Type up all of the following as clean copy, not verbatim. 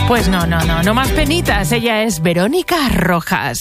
Pues no más penitas. Ella es Verónica Rojas.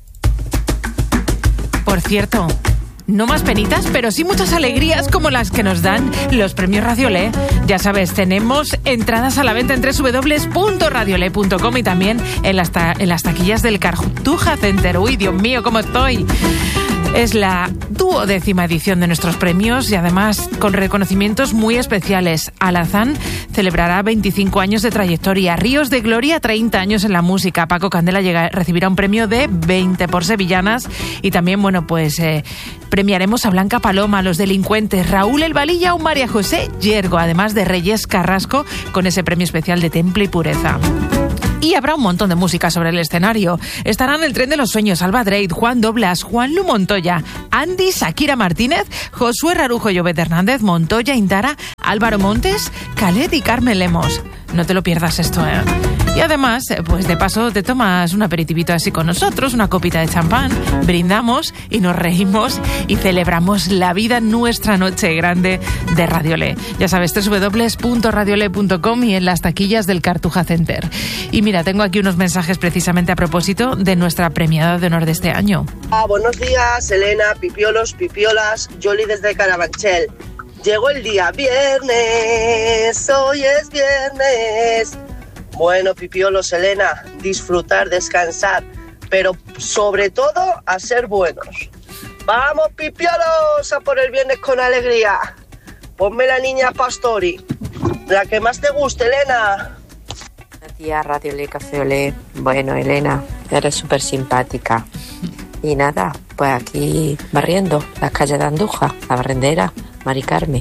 Por cierto, no más penitas, pero sí muchas alegrías como las que nos dan los premios Radiolé. Ya sabes, tenemos entradas a la venta en www.radiolé.com y también en las taquillas del Cartuja Center. Uy, Dios mío, ¿cómo estoy? Es la 12ª edición de nuestros premios y además con reconocimientos muy especiales. Alazán celebrará 25 años de trayectoria, Ríos de Gloria 30 años en la música, Paco Candela recibirá un premio de 20 por Sevillanas y también, premiaremos a Blanca Paloma, Los Delincuentes, Raúl El Valilla o María José Yergo, además de Reyes Carrasco con ese premio especial de Temple y Pureza. Y habrá un montón de música sobre el escenario. Estarán El Tren de los Sueños, Alba Dreid, Juan Doblas, Juan Lu Montoya, Andy, Shakira Martínez, Josué Rarujo y Obed Hernández, Montoya, Indara, Álvaro Montes, Khaled y Carmen Lemos. No te lo pierdas esto, ¿eh? Y además, pues de paso te tomas un aperitivito así con nosotros, una copita de champán, brindamos y nos reímos y celebramos la vida en nuestra noche grande de Radiolé. Ya sabes, www.radiolé.com y en las taquillas del Cartuja Center. Y mira, tengo aquí unos mensajes precisamente a propósito de nuestra premiada de honor de este año. Buenos días, Elena, pipiolos, pipiolas, Yoli desde Carabanchel. Llegó el día viernes, hoy es viernes. Bueno, pipiolos, Elena, disfrutar, descansar, pero sobre todo a ser buenos. ¡Vamos, pipiolos, a por el viernes con alegría! Ponme la niña Pastori, la que más te guste, Elena. Buenos días, Radiolé, Café Olé. Bueno, Elena, eres súper simpática. Y nada, pues aquí barriendo las calles de Andújar, la barrendera, Mari Carmen.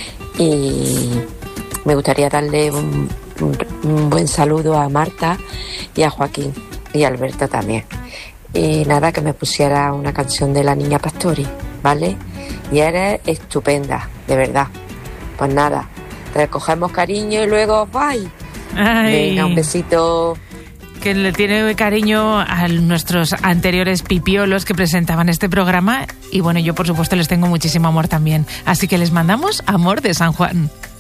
Y me gustaría darle un buen saludo a Marta y a Joaquín y a Alberto también. Y nada, que me pusiera una canción de la niña Pastori, ¿vale? Y eres estupenda, de verdad. Pues nada, te recogemos cariño y luego bye. Ay. Venga, un besito. Que le tiene cariño a nuestros anteriores pipiolos que presentaban este programa y bueno, yo por supuesto les tengo muchísimo amor también. Así que les mandamos amor de San Juan.